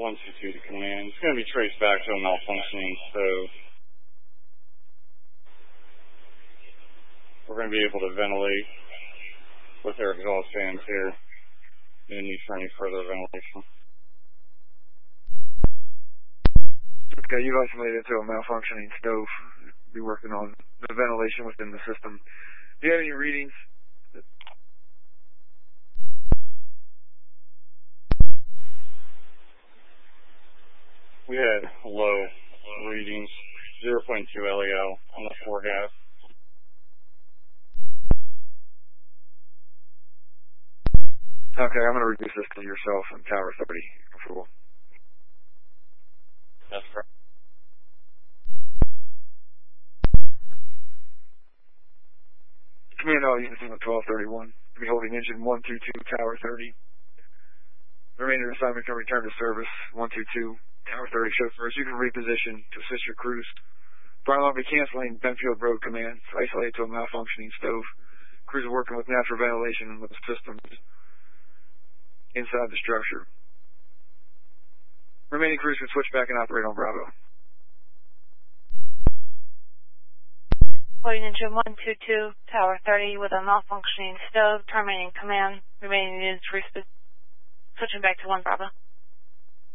122 to command. It's going to be traced back to a malfunctioning stove. We're going to be able to ventilate with our exhaust fans here. No need for any further ventilation. Okay, you've isolated to a malfunctioning stove. Be working on the ventilation within the system. Do you have any readings? We had low readings, 0.2 LEO on the 4-gas. Okay, I'm going to reduce this to yourself and Tower 30. Comfortable. That's correct. Command all units on the 1231. Be holding engine 122, Tower 30. The remainder assignment can return to service 122. Tower 30 chauffeurs, you can reposition to assist your crews. Fire alarm be canceling Benfield Road Command. Isolate to a malfunctioning stove. Crews are working with natural ventilation with the systems inside the structure. Remaining crews can switch back and operate on Bravo. Holding engine 122, Tower 30 with a malfunctioning stove. Terminating command. Remaining units switching back to 1 Bravo.